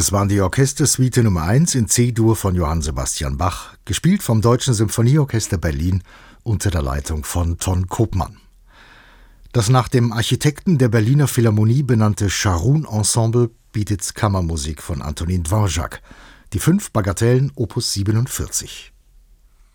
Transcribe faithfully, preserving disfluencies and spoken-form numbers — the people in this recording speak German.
Das waren die Orchestersuite Nummer eins in C-Dur von Johann Sebastian Bach, gespielt vom Deutschen Symphonieorchester Berlin unter der Leitung von Ton Koopman. Das nach dem Architekten der Berliner Philharmonie benannte Scharoun-Ensemble bietet Kammermusik von Antonin Dvorak, die fünf Bagatellen Opus siebenundvierzig.